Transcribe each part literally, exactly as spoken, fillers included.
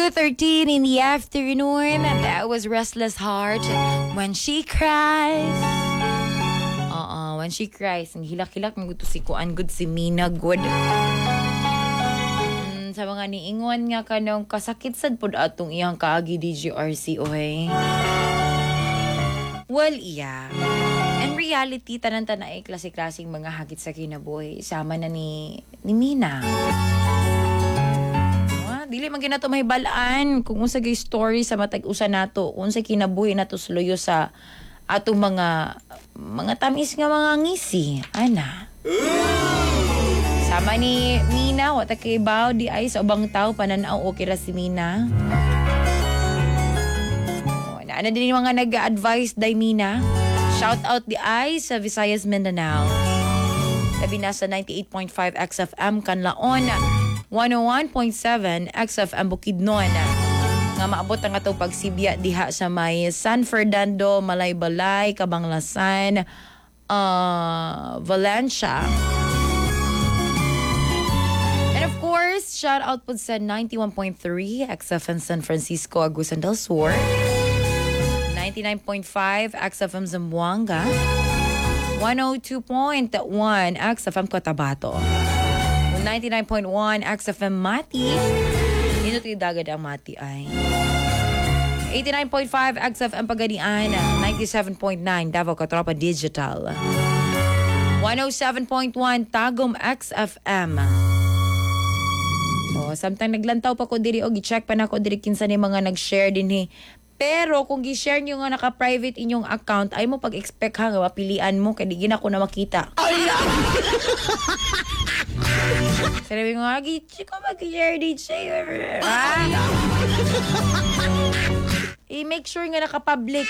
two thirteen in the afternoon. That was Restless Heart. When she cries. Oo, when she cries. Ang hilak-hilak ng gusto si Kuan good si Mina good. Mm, sa mga niingon nga kanong kasakit sad pod atong iyang kaagi D J R C oy. Well, yeah. In reality, tanan-tanan ay klase-klaseng mga hagit sa kinabuhi. Sama na ni, ni Mina. Ah, dili man ginato may balaan kung unsa gay story sa matag-usa nato, unsa kinabuhi nato sluyo sa atong mga mga tamis nga mga ngisi. Ana. Sama ni Mina, wata kay baw di ay sa ubang tao pananaw okay ra si Mina. Ano din yung mga nag-advise day Mina? Shout out the eyes sa Visayas, Mindanao. Sabi na sa ninety-eight point five X F M Kanlaon, one oh one point seven X F M Bukidnon. Nga maabot ang atong pagsibya diha sa may San Fernando, Malaybalay, Cabanglasan, uh, Valencia. And of course, shout out po sa ninety-one point three X F M San Francisco, Agusan del Sur. ninety-nine point five X F M Zamboanga, one oh two point one X F M Cotabato, ninety-nine point one X F M Mati, dito tayo dagad ang Mati ay, eighty-nine point five X F M Pagadian, ninety-seven point nine Davao Katropa Digital, one oh seven point one Tagum X F M. Oh, samtang naglantaw pa ko diri o gi-check pa na ko diri kinsa ni mga nag-share dinhi. Pero kung gi-share nyo nga naka-private inyong account, ay mo pag-expect ha, mapilian mo, kaya di gina ko na makita. Ay! Sabi ko nga, ko mag-share D J. Ha? I-make sure nga naka-public.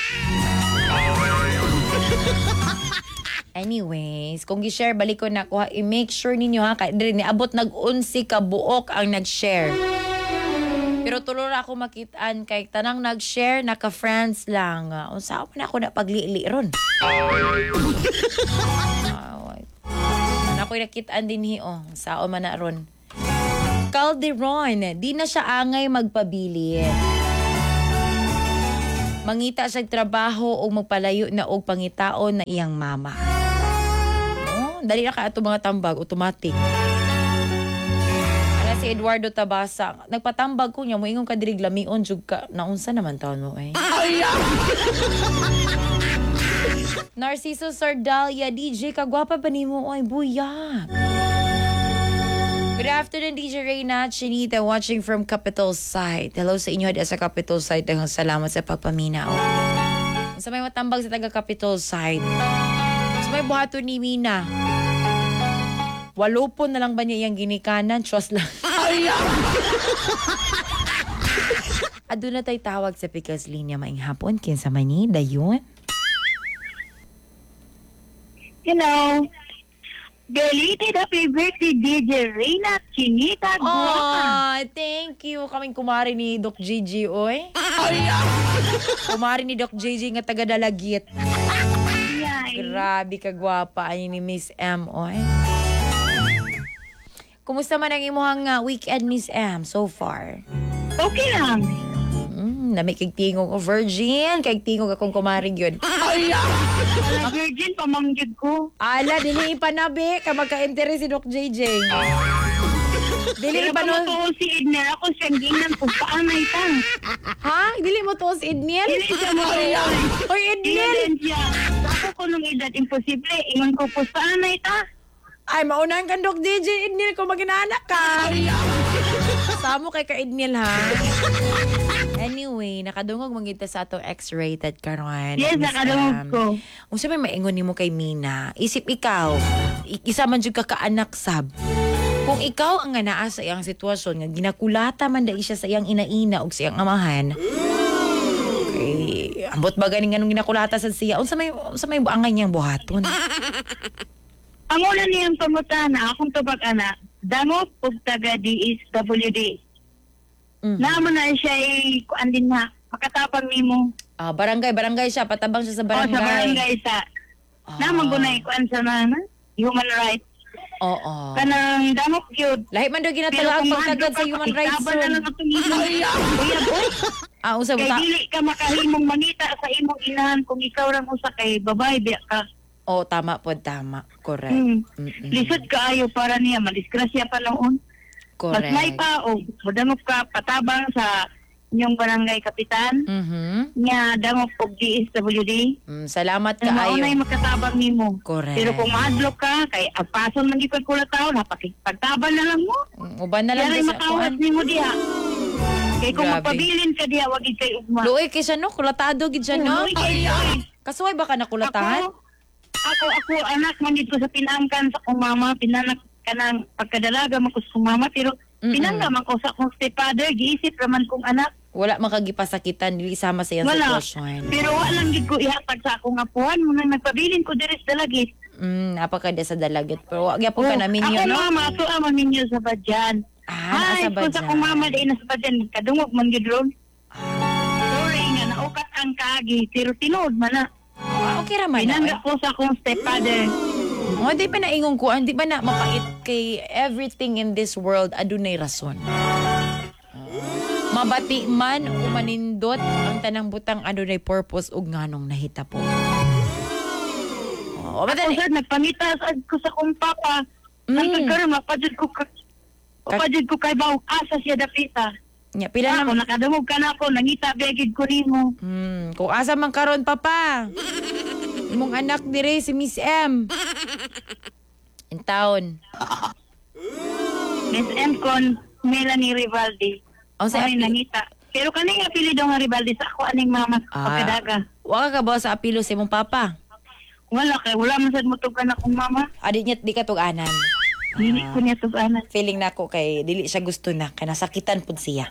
Anyways, kung gi-share, balik ko na ko ha, i-make sure ninyo ha, kaya din, niabot nag-unsi ka buok ang nag-share. Pero tulo ra ako makitaan kay tanang nag-share naka-friends lang. Unsa man ako na paglili ron. Nakoy nakitaan din hi oh. Sao man na ron. Calderon, di na siya angay magpabili. Mangita sa trabaho o magpalayo na og pangitaon na iyang mama. Oh, dali na ka ato mga tambag automatic. Si Eduardo Tabasa, nagpatambag ko niya, mo ingon ka dirig lamion jud ka. Naunsa naman taon mo eh. Narciso Sardalia, D J, kagwapa pa ni mo, ay buyak. Good afternoon, D J Reyna Chinita, watching from Capital Site. Hello sa inyo sa Capital Site. Daghang salamat sa pagpaminaw. Sa may matambag sa taga Capital Site. Sa may buhato ni Mina. Walupon na lang ba niya iyang ginikanan? Trust lang. Ado na tayo tawag sa Pickles Linya maing hapon. Kinsa man ni dayon? Hello. Belated happy birthday, D J Reyna Chinita. Oh, thank you. Kaming kumari ni Doc Gigi, oy. Kumari ni Doc Gigi nga taga Dalagit. Grabe ka gwapa ani ni Miss M, oy. Kumusta man ang imuhang uh, weekend, Miss M, so far? Okay lang. Mm, nami kay tingog ko virgin, kay tingog akong kumaring yun. Ay, virgin, pamanggid ko. Ala, dili ipanabi, ka magka-interest si Doc J J. Dili Pero ipanon... pa mo si Edner, ako siyang ginan kung paanay ta. Ha? Dili mo to si Edniel? Dili siya mo tuon. Oy, Edniel! Dili siya. Ako ko nung edad, imposible. Ingon ko po paanay ta. Ay, maunahan ka, Doc D J Edniel, kung mag-inaanak ka. Samo kay ka Edniel, ha? Anyway, nakadungog mangita sa atong X-rated karon. Yes, nakadungog ko. Kung sabi maingon nimo kay Mina, isip ikaw, isa man jud ka kaanak sab. Kung ikaw ang naa sa iyang sitwasyon nga ginakulata man dai siya sa iyang inaina ug sa iyang amahan. Okay, ambot ba ganing nganong ginakulata sa siya? Unsa may unsa may buangan niyang buhaton? Ang una niyang pangutana, akong tubag anak, damo ug taga D S W D. Mm-hmm. Naman na siya ay kuan din na, makatapang nimo. Ah, barangay, barangay siya, patabang siya sa barangay. Oh, sa barangay sa. Ah. Naman gunay kuan sa na, human rights. Oo. Kanang damok yun. Lahi man daw ginatalaang pagtagad sa human rights Itaban na zone. lang itong imo. Kuya boy. Ah, usa Kay ta. dili ka makahimong mangita sa imong inahan kung ikaw lang usa kay babae biya ka. Oh, tama po, tama. Correct. Hmm. Mm-mm. Lisod kaayo para niya madisgrasya pa noon. Mas may Correct. pa o madamok ka patabang sa inyong barangay kapitan. Mhm. Nya damok og D S W D. Mm, salamat Ang maunay kaayo. makatabang nimo. Correct. Pero kung madlock ka kay agpason man gid kula taon napakipagtabang na lang mo. Mm, Uban na lang Yari sa makawas kuan. nimo diha. Kay kung Grabe. magpabilin ka diha wag gid kay ugma. Luoy kay siya no, kulatado gid siya no. Uy, kay Joy. Kasuway ba ka nakulatahan? Ako, ako, ako, anak man dito sa pinangkan sa kong mama, pinanak ka ng pagkadalaga man ko sa kong mama, pero Mm-mm. pinangga man ko sa kong stepfather, giisip raman kong anak. Wala makagipasakitan dili sama sa iyang Wala. sitwasyon. Pero walang gid ko ihatag sa akong apuhan, mo nang nagpabilin ko diris dalagit. Mm, napakada sa dalagat. Pero wag gyapon ka Oh, namin ako yun, no? mama, ato aman ninyo sa badyan. Ah, Ay, nasa kung sa kong mama badyan. di na sa badyan, kadungog man gid ron. Sorry nga, naukat ang kaagi, pero tinood man na. Ah, okay ra man. Pinangga ko sa akong stepfather. Oh, di pa na ingong ko, di ba na mapait kay everything in this world adunay rason. Mabati man o manindot ang tanang butang adunay purpose ug nganong nahita po. Oh, Ako madali. sir, nagpangita sa ko sa kong papa. Mm. Ang kagkaroon, mapadjud ko ka. Mapadjud ko kay Baw, asa siya dapita. Nya pila Ako, na nakadumog ka na ako, nangita begid ko nimo. Hmm, kung asa man karon papa. Imong anak dire si Miss M. In town. Miss M. Con, Melanie Rivaldi. Oh, sa Ano api- nangita. Pero kaning apelido nga Rivaldi sa ako aning mama Ah. pagkadaga. Wa ka ba sa apilo sa imong papa? Wala kay, wala man sad mo tugan akong mama. Adi niya di ka tuganan. Dili ko niya tuganan. Feeling nako kay dili siya gusto na kay nasakitan pud siya.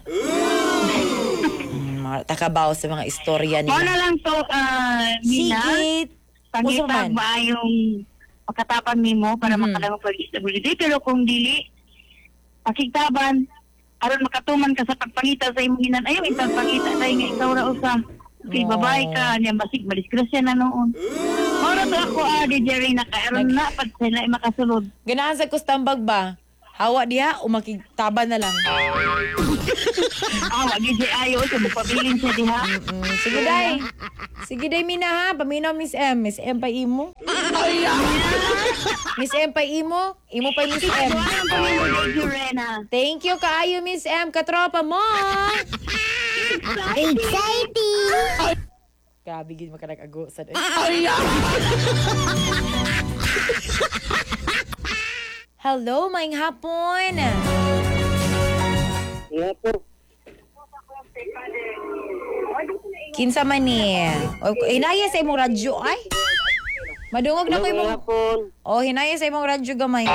Hmm, mga takabaw sa mga istorya Mo na nila. lang to, ah, Mina. Sige. Usa Pangitag man. maayong pagkatapan nimo para Mhm. makalangang pag-S W D. Pero kung dili, pakigtaban, aron makatuman ka sa pagpangita sa imong hinan. Ayaw, itang pangita sa nga ikaw ra usa. Kay No. babae ka, niya basig, malisgrasya na noon. Mora to ako, ah, di Jerry, na ka, aron na, pag sila ay makasulod. Ganahan sa kustambag ba? Hawa diha o makigtaban na lang. Ah, wag di ayaw, ito, magpabilin siya diha. Mm, sige day. Sige day Mina ha. Paminaw Miss M. Miss M pa imo. Miss M pa imo. Imo pa Miss M. Ano pa rin mo, Lady Rena? Thank you kaayo Miss M. Katropa mo. Exciting! Grabe gid makanag-ago sa Hello, maing hapon. Yeah, po. Kinsa man ni? O, hinaya sa imong radyo ay. Madungog na ko imong. Oh, hinaya sa imong radyo gamay.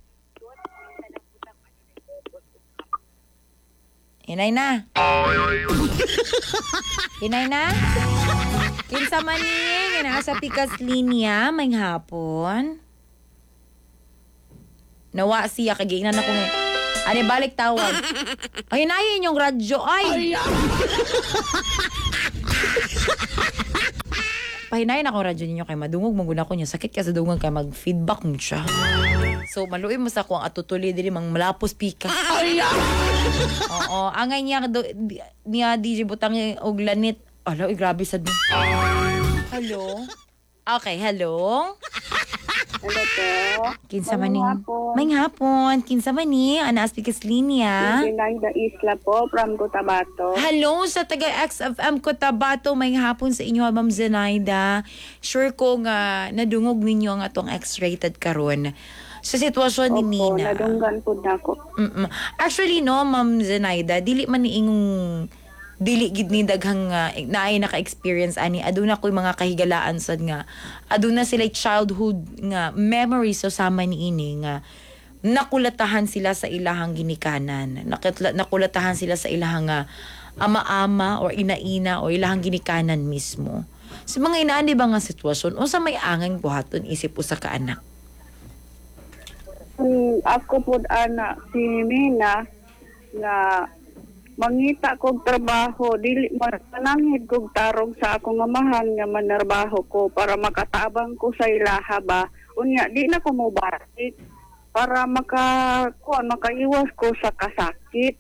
Hinay na. Hinay na. Kinsa man ni nga naa sa pikas linya maing hapon. Nawa siya kagingnan ako nga. Ani balik tawag. Ay hinay inyong radyo ay. Pahinayin ako radyo ninyo kay madungog mong guna ko niya. Sakit ka sa dungan kay mag-feedback mo siya. So, maluin mo sa ako ang atutuli dili mang malapos pika. Oo, angay niya do, di- niya D J Butang og lanit. Alo, eh, grabe sad mo. Hello? Okay, hello? Hello po. Kinsa man ning... hapon. May hapon. Kinsa man ni? Ana speakers linya. Sinayda Isla po from Cotabato. Hello sa taga X F M Cotabato. May hapon sa inyo, Ma'am Zenaida. Sure ko nga nadungog ninyo ang atong X-rated karon sa sitwasyon ni Nina. nadunggan po na ako. Mm-mm. Actually, no, Ma'am Zenaida, dili man ni ingong dili gid ni daghang uh, naay naka-experience ani aduna koy mga kahigalaan sad nga aduna sila childhood nga memories so sama ni ini nga nakulatahan sila sa ilahang ginikanan, nakatla, nakulatahan sila sa ilahang uh, ama-ama or ina-ina o ilahang ginikanan mismo. Sa mga inaan di ba nga sitwasyon o sa may angang buhaton isip usa ka anak. Hmm, ako po ana si Mina nga mangita kog trabaho dili mananghid kog tarong sa akong amahan nga manarbaho ko para makatabang ko sa ilaha ba unya di na ko mobalik para maka kuan makaiwas ko sa kasakit.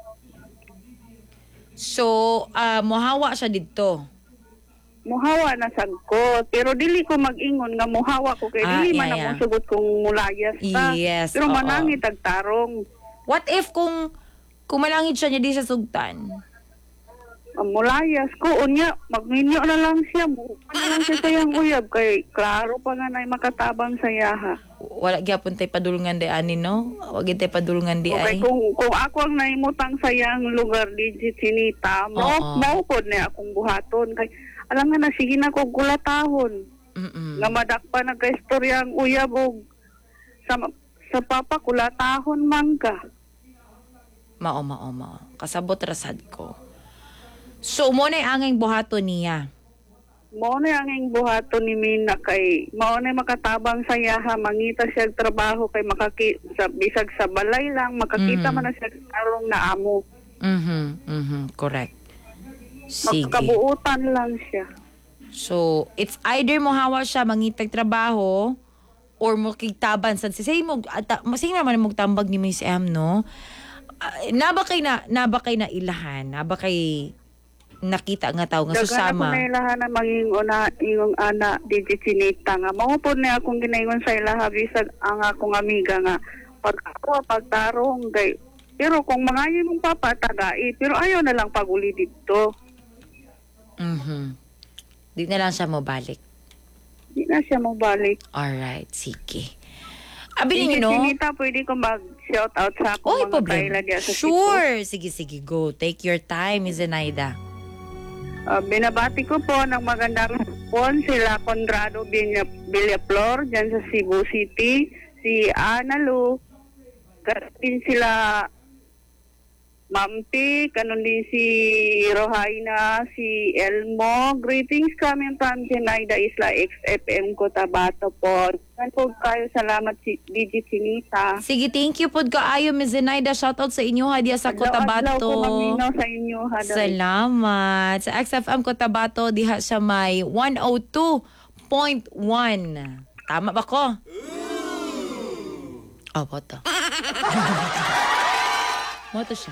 So, uh, mohawa siya dito. Muhawa na sad ko, pero dili ko mag-ingon nga muhawa ko kay Ah, dili yeah, man yeah. ako sugot kung mulayas ta. Yes, Pero oo. manangit ag tarong. What if kung kung malangit siya niya di sa sugtan? Ang mulayas ko unya magminyo na lang siya mo. Ano lang siya sayang uyab kay klaro pa nga nay makatabang sa yaha. Wala gyapon tay padulungan di ani, no? Wag gyud tay padulungan di Okay, ay. kung kung ako ang naimutang sayang lugar digit sinita mo, Oo. mao pod na akong buhaton kay alam nga na sige na ko gulatahon. Mm-mm. Nga madakpa na ka istorya ang uyab og sa sa papa kulatahon man ka. Mao, mao, mao. Kasabot rasad ko. So, mo na angay buhaton niya. Mao na ang ing buhaton ni Mina kay mao na makatabang sa yaha mangita siya og trabaho kay makaki sa bisag sa balay lang makakita Mhm. man na siya karong naamo. Mhm, mhm, correct. Sige. Magkabuutan lang siya. So, it's either mo hawa siya mangitag trabaho or mo kigtaban sa say mo ata masing naman mo tambag ni Miss M, no? Uh, naba kay na naba kay na ilahan, naba kay nakita nga tao nga Daghan susama. ako na ilaha na mangingon na ingong ana digit sinita nga mao po na akong ginaingon sa ilaha bisag ang akong amiga nga pag ako pagtarong kay pero kung mangayo mong papa tagai pero ayaw na lang paguli dito. Mhm. Di na lang siya mo balik. Di na siya mo balik. Alright, sige. Abi ninyo, Digit no? sinita pwede ko mag-shout out sa akong Oy, mga problem. kaila diya sa Cebu. Sure. Sige, sige, go. Take your time, Miss Zenaida. Uh, binabati ko po ng magandang hapon sila Conrado Villa- Villaflor dyan sa Cebu City, si Ana Lu, katin sila Mampi, kanon din si Rohaina, si Elmo. Greetings coming from Zenaida Isla X F M Cotabato po. Yan po kayo, salamat si Digit Sinita. Sige, thank you po kaayo, Miss Zenaida. Shoutout sa inyo, ha, diya sa Adlaw-adlaw Cotabato. ko maminaw sa inyo. Haday. Salamat. Sa X F M Cotabato, diha sa may one oh two point one. Tama ba ko? Oh, boto. Boto siya.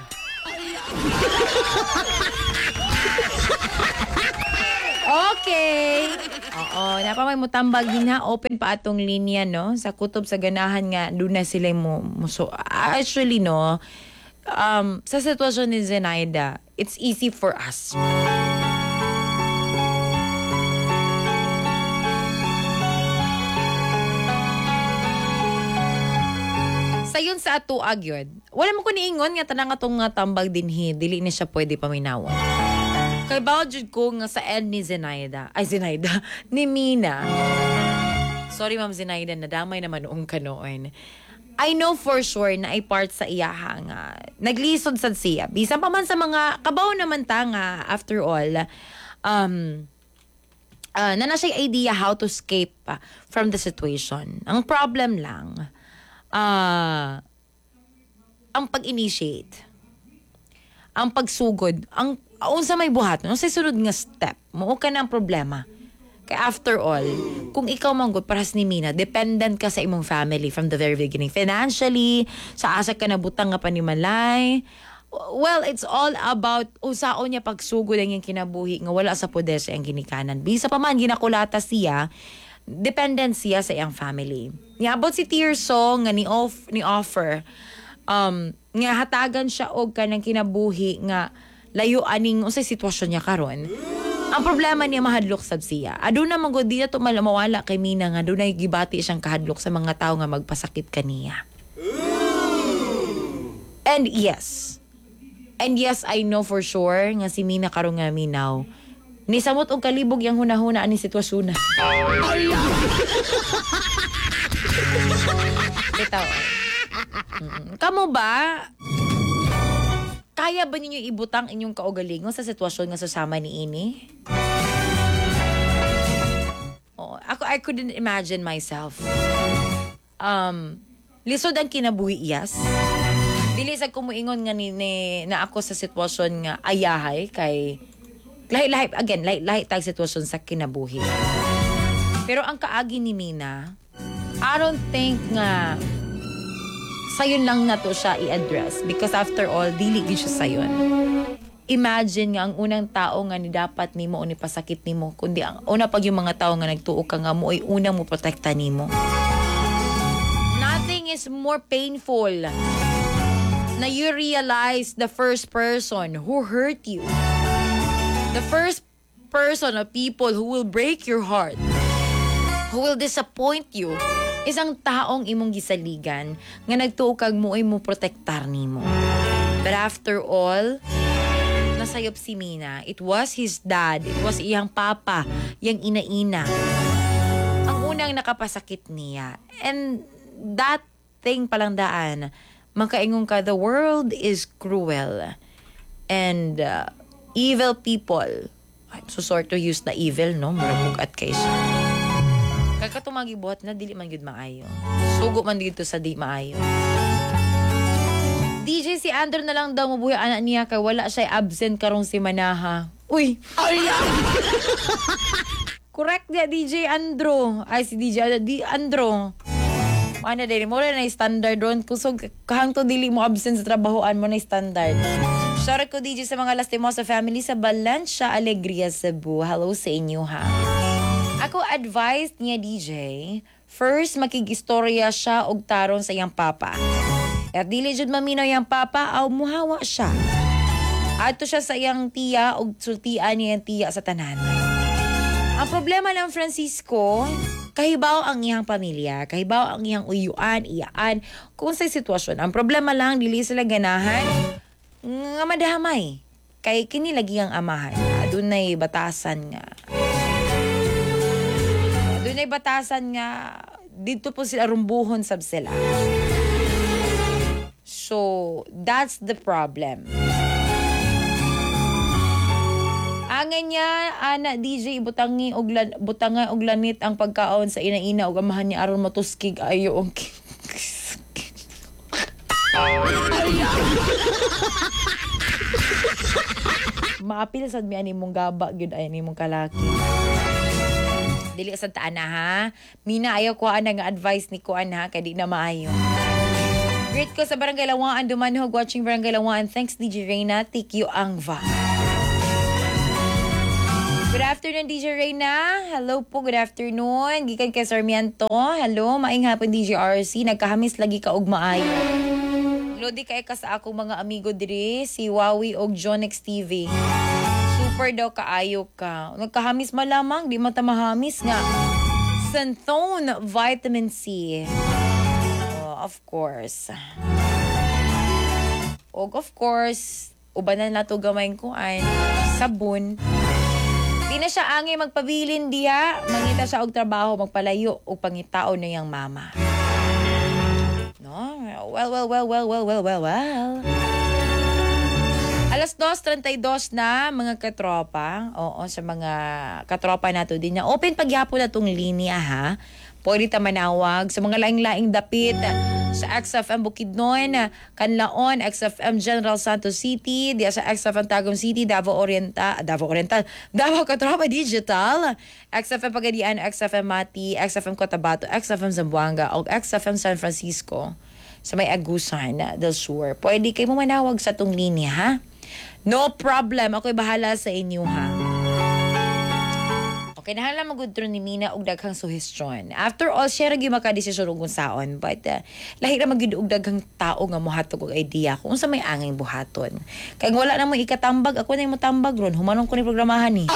Okay. Oo, napa may mutambag din ha. Open pa atong linya, no? Sa kutob sa ganahan nga, doon na sila mo. So, actually, no, um, sa sitwasyon ni Zenaida, it's easy for us. Sayon sa ato agyod, wala mo ko niingon nga tanang atong nga tambag dinhi, dili ni siya pwede paminawon. Kay bawjud ko nga sa end ni Zenaida, ay Zenaida, ni Mina. Sorry Ma'am Zenaida, nadamay naman noong kanoon. I know for sure na ay part sa iyaha nga naglisod sad siya. Bisan pa man sa mga kabaw naman ta nga after all, um, uh, na na siya idea how to escape uh, from the situation. Ang problem lang, ah, ang pag-initiate, ang pagsugod, ang unsa may buhat, no sa sunod nga step, mo ka na ang problema. Kaya after all, kung ikaw manggod parehas ni Mina, dependent ka sa imong family from the very beginning. Financially, sa asa ka nabutang nga panimalay. Well, it's all about usaon niya pagsugod ang iyang kinabuhi nga wala sa poder sa iyang ginikanan. Bisa pa man ginakulata siya, dependent siya sa iyang family. Nga about si Tirso nga ni off ni offer um nga hatagan siya og kanang kinabuhi nga layo aning unsay sitwasyon niya karon. Ang problema niya mahadlok sab siya. Aduna man gud diya to malamawala kay Mina nga dunay gibati siyang kahadlok sa mga tawo nga magpasakit kaniya. And yes. And yes, I know for sure nga si Mina karon nga minaw. Ni samot og kalibog yang hunahuna ani sitwasyon na. Bitaw. Mm-mm. Kamo ba? Kaya ba ninyo ibutang inyong kaugalingon sa sitwasyon nga susama ni ini? Oh, ako, I couldn't imagine myself. Um, lisod ang kinabuhi, yes. Dili sa kumuingon nga ni, ni, na ako sa sitwasyon nga ayahay kay lahi-lahi, again, lahi-lahi tag sitwasyon sa kinabuhi. Pero ang kaagi ni Mina, I don't think nga sayon lang na to siya i-address because after all dili gid siya sayon. Imagine nga ang unang tao nga ni dapat nimo o ni pasakit nimo kundi ang una pag yung mga tao nga nagtuo ka nga mo ay unang mo protekta nimo. Nothing is more painful na you realize the first person who hurt you. The first person or people who will break your heart, who will disappoint you, isang taong imong gisaligan nga nagtuo kag mo ay mo protektar nimo. But after all, nasayop si Mina. It was his dad. It was iyang papa, yang ina-ina. Ang unang nakapasakit niya. And that thing palang daan, makaingon ka, the world is cruel. And uh, evil people, I'm so sorry to use na evil, no? Murag at kay siya. Kaya tumagibot na dili man gud maayo. Sugo man dito sa di maayo. D J si Andrew na lang daw mabuhay anak niya kay wala siya absent karong si Manaha. Uy! Ay! Correct dia D J Andrew. Ay si D J di Andrew. Ano din mo na standard ron kusog kahang to dili mo absent sa trabahoan mo na standard. Shout ko D J sa mga Lastimosa family sa Valencia, Alegria, Cebu. Hello sa inyo ha. Ako advice niya D J, first makigistorya siya og taron sa iyang papa. At dili jud maminaw iyang papa aw muhawa siya. Adto siya sa iyang tiya og sultian niya iyang tiya sa tanan. Ang problema lang Francisco, kahibaw ang iyang pamilya, kahibaw ang iyang uyuan, iyaan kung sa sitwasyon. Ang problema lang dili sila ganahan nga madahamay. Kay kini lagi ang amahan. Adunay batasan nga. Adunay batasan nga dito po sila rumbuhon sab sila. So, that's the problem. Angan niya, ana D J, butangi og lan, butanga og lanit ang pagkaon sa ina-ina og amahan niya aron matuskig ayo og maapil sad mi ani mong gaba gyud ay ni mong kalaki. Dili sa taan na ha. Mina ayaw ko ana nga advice ni ko ana kay di na maayo. Great ko sa Barangay Lawaan Dumanhog watching Barangay Lawaan. Thanks D J Reyna. Thank you Angva. Good afternoon D J Reyna. Hello po, good afternoon. Gikan kay Sarmiento. Hello, maing hapon D J R C. Nagkahamis lagi ka og maayo. Lodi kay ka sa akong mga amigo diri, si Wawi og John X T V. Super daw kaayo ka. Nagkahamis malamang, di mata mahamis nga. Xanthone Vitamin C. Oh, of course. Og of course, ubanan na to gamay kuan, sabon. Di na siya angay magpabilin diha, mangita siya og trabaho, magpalayo og pangitao na yang mama. No? Well, well, well, well, well, well, well, well. Alas dos treinta y dos na, mga katropa. Oo, sa mga katropa nato din na. Open pagyapon na tong linya, ha? Pwede ta manawag sa mga laing-laing dapit sa X F M Bukidnon, Canlaon, X F M General Santos City, diya sa X F M Tagum City, Davao Oriental, Davao Oriental, Davao Katropa Digital, X F M Pagadian, X F M Mati, X F M Cotabato, X F M Zamboanga, o X F M San Francisco sa may Agusan del Sur. Pwede kayo mo manawag sa tong linya, ha? No problem. Ako'y bahala sa inyo, ha? Okay, nahala magudro ni Mina og daghang suhestyon. After all, siya rin makadesisyon og unsaon. But, uh, lahi na magud og daghang tao nga mohatog og idea kung unsa may angay buhaton. Kaya wala na mo ikatambag, ako na yung matambag ron. Humanong ko ni programahan ni.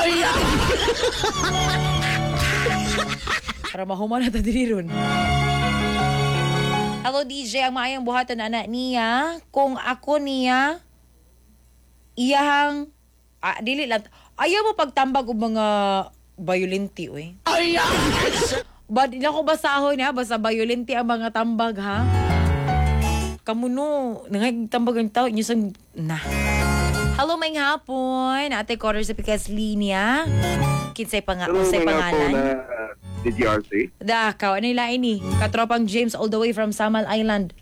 Para mahuman na ta diri ron. Hello D J, ang maayong buhaton na anak niya. Kung ako niya, iyahang, ah, dili lang, ayaw mo pagtambag og mga violenti, uy. Ay! Ba, di na ko basahon, ha? Basta violenti ang mga tambag, ha? Kamuno, nangagtambag ang tao, inyo sang, na. Hello, may hapon. Ate Corner sa Pikas Linya. Kinsay pa nga, unsay pangalan. Hello, may hapon, uh, D J R C. Dakaw, ano yung lain ni? Katropang James all the way from Samal Island.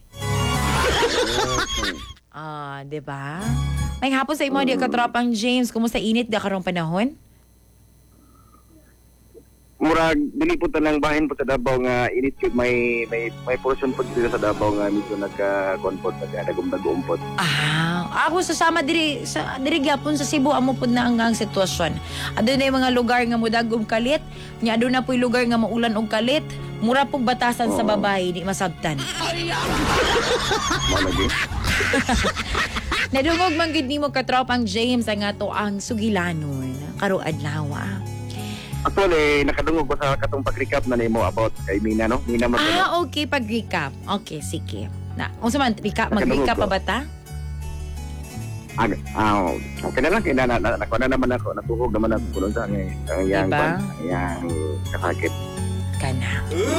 Ah, di ba? May hapon sa imo, di katropang James. Kumusta init, di karong panahon? murag dili po tanang bahin po sa Davao nga init yun, may may may portion po dito sa Davao nga medyo nagka-confort nagka nagumdag-umpot. Ah, ako sasama diri sa diri gyapon sa Cebu amo pud na ang, ang sitwasyon. Adto na mga lugar nga mudagom kalit, nya adto na puy lugar nga maulan og kalit, mura pug batasan sa Oo. babae di masabtan. Mao lagi. Nadungog man gid nimo katropang James ang ato ang sugilanon karo adlaw. ah. Actually, nakadungog ko sa katong pag-recap na nimo about kay Mina, no? Mina mo no? Ah, okay pag-recap. Okay, sige. Na, unsa man recap mag-recap pa ba ta? Ah, ah, okay na lang kaya na, na, na, na naman ako, natuhog naman ako kulon sa ang ang yang Diba? ban, yang kasakit. Kana.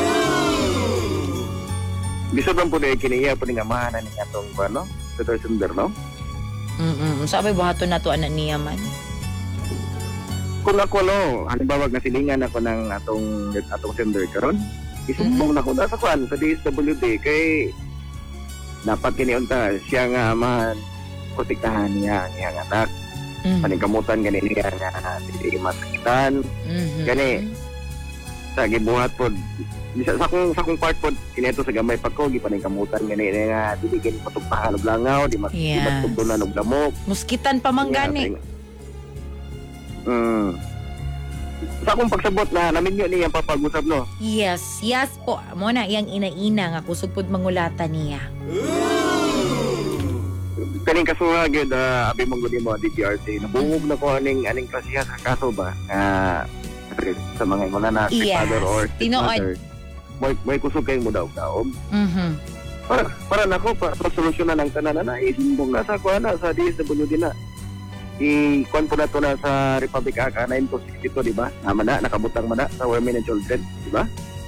Biso lang po na kiniya po nga mahana ni atong ano, sa Sunder, no? Mm. Sabi buhaton nato ana niya man. Kung ako no, halimbawa nga silingan ako ng atong atong sender karon, isumbong na ko na sa kwan sa D S W D kay dapat kiniunta siya nga man protektahan niya ang iyang anak. Mm. Paningkamutan gani niya nga dili masakitan. Mhm. Gani. Sa gibuhat pod bisa sa akong sa akong part pod kineto sa gamay pa ko gipaningkamutan gani nga dili gani patugtahan og langaw, di mas di Yes. matugdunan og lamok. Muskitan pa man gani. Mm. Sa akong pagsabot na naminyo niya papag-usap, no? Yes, yes po. Mo na iyang ina-ina nga kusog pud mangulatan niya. Kaning kasuha gyud uh, abi mong gudi mo D T R C nabungog na ko aning aning klasiya sa kaso ba nga sa mga mga na Yes. father or Tinuod. mother may may kusog kay mo daw daog Mhm. para para nako para solusyonan ang tanan na isimbong na sa kuana sa D S W D na i-kon po na to na sa Republic Act nine two sixty-two, di ba? Naman na, nakabutang man na sa women and children, di ba?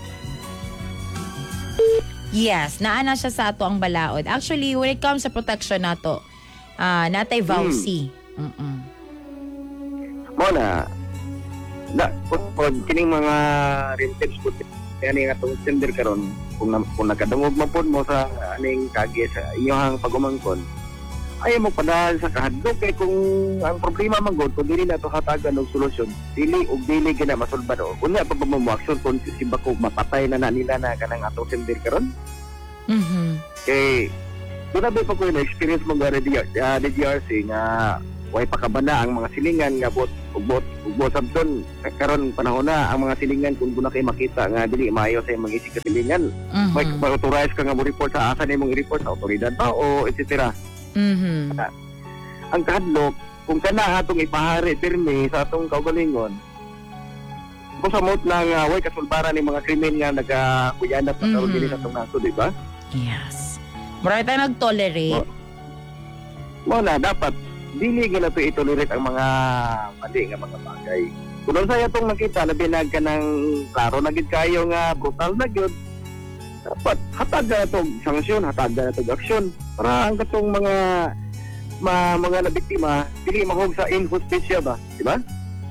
Yes, naana siya sa ato ang balaod. Actually, when it comes sa protection nato, ah natay vowsy. Mm. Mo na, na, po, po, kining mga rentals po, yan nga itong sender karon kung, na, kung nakadungog mo po mo sa aning kage sa inyong pagumangkon, ayaw mo padahal sa kahadlok kay kung ang problema man god kung dili na to hatagan og solusyon dili og dili gina masulbad o unya pa ba mo action kung si bako mapatay na na nila na kanang atong sender karon Mhm. kay doon na ba pa ko yung experience mo nga D G R C nga way pakabana ang mga silingan nga bot ug bot ug bot sabton karon panahon na ang mga silingan kung doon na kay makita nga dili maayo sa mga isig ka silingan Mhm. may authorize ka nga mo report sa asa nimong i-report sa otoridad pa o et cetera. Mhm. Ang kahadlok kung kana atong ipahari pirmi sa atong kaugalingon kung sa mot na nga way kasulbaran ni mga krimen nga nagakuyanap sa karon Mhm. dili sa atong naso, di ba? Yes. Mura tayo nag-tolerate. Mo na dapat dili gyud nato i-tolerate ang mga mali nga mga bagay. Kung sa atong nakita labi na kanang klaro na gid kayo nga brutal na gyud, dapat hatag na itong sanksyon, hatag na itong aksyon para ang katong mga ma, mga nabiktima dili mahog sa injusticia ba, di ba?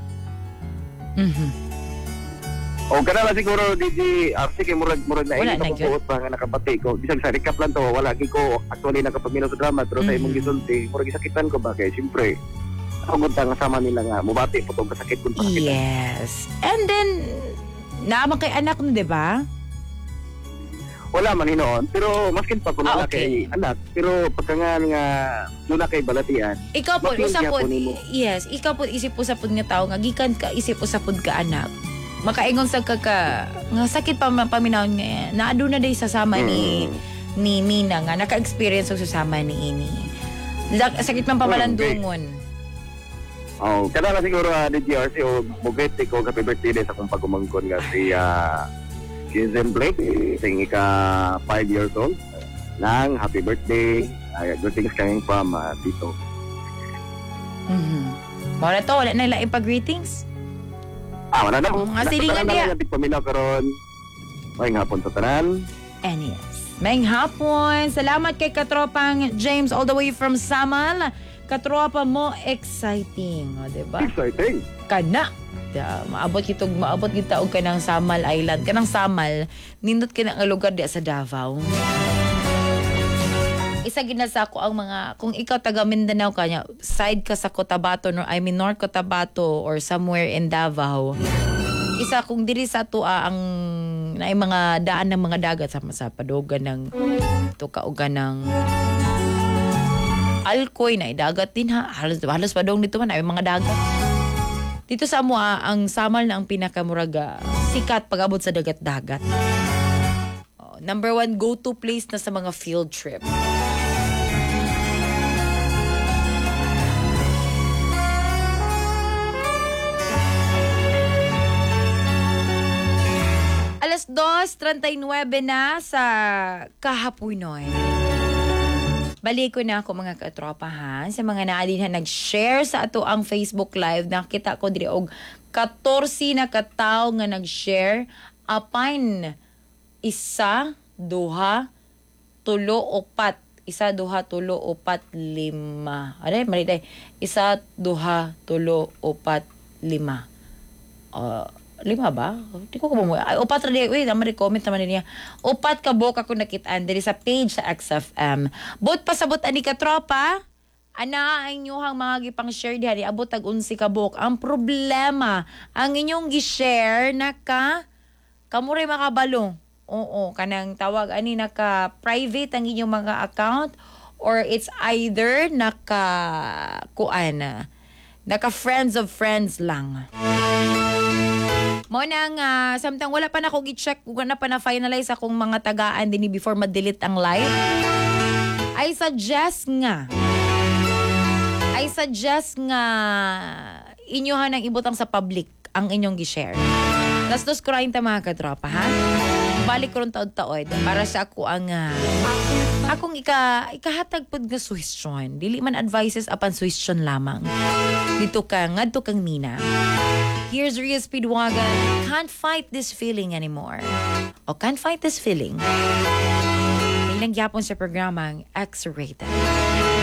Mhm. O kana na siguro D J R C kay murag murag na Wala ini na, ko buot pa nga nakabati ko bisag sa recap lang to wala gi ko actually nakapamino sa drama pero sa Mhm. imong gisulti murag gisakitan ko ba kay siyempre ako gud nga sama nila nga mubati po tong kasakit kun pasakit. Yes. And then, naman kay anak no, di ba? Wala man hinoon pero maskin pa kun Ah, wala okay. kay anak pero pagka nga nga duna kay balatian Ikaw po, Mapil usap po, gyapon nimo. yes, ikaw po isip po sa pud nga tao nga gikan ka isip po sa pud ka anak. Makaingon sa kaka nga sakit pa man paminawon nga naado na day sasama ni Mm. ni Mina nga naka-experience og susama ni ini. Sak- Sakit man pamalandungon. Oh, kada na siguro uh, D J R C o bugete ko happy birthday din sa akong pagumangkon nga si uh, Kizen Blake sing ika five years old lang happy birthday uh, good things coming from uh, Tito. Mhm. Wala to, wala na ila ipag-greetings. Ah, wala na. Oh, mga silingan Nakatanan niya. na lang natin paminaw karon. May hapon sa tanan. And yes. Maing hapon. Salamat kay katropang James all the way from Samal. Katropa mo exciting, o diba? Exciting. Kana. Da, maabot kitog maabot kita og kanang Samal Island. Kanang Samal, nindot ka na nga lugar di sa Davao. Isa ginasa ko ang mga, kung ikaw taga Mindanao kanya, side ka sa Cotabato, no, I mean North Cotabato or somewhere in Davao, isa kung diri sa tua ang naay mga daan ng mga dagat sa sa padugan ng tukaugan ng Alcoy na dagat din ha. Halos halos padong dito man ay mga dagat. Dito sa amo ang Samal na ang pinakamuraga sikat pag-abot sa dagat-dagat. Oh, number one go-to place na sa mga field trip. alas dos treinta y nueve na sa kahapoy. Balik ko na ako mga katropahan sa mga naadin na nag-share sa ato ang Facebook Live. Nakita ko diri og fourteen na katawo nga nag-share. Apain isa, duha, tulo, upat. Isa, duha, tulo, upat, lima. Aray, mali day. Isa, duha, tulo, upat, lima. Uh, lima ba? Di ko kamo. Ay, upat ra di. Wait, naman comment naman niya. Upat ka bok ako nakitaan diri sa page sa X F M. Bot pasabot ani ka tropa. Ana ang inyong mga gipang share diha abot tag unsi ka bok. Ang problema, ang inyong gi-share naka kamuray makabalo. Oo, kanang tawag ani naka private ang inyong mga account or it's either naka kuan naka friends of friends lang. Mo nang uh, samtang wala pa na ko gi-check kung na pa na finalize akong mga tagaan din before ma-delete ang live. I suggest nga I suggest nga inyohan ang ibutang sa public ang inyong gi-share. Tas dos kurain ta mga katropa ha. Balik ko ron taod-taod para sa ako ang uh, akong ika ikahatag pud nga suhestyon. Dili man advices apan suhestyon lamang. Dito ka ngadto kang Mina. Here's Ria Speedwagon. Can't fight this feeling anymore. O can't fight this feeling. Ilang yapon sa programang X-Rated.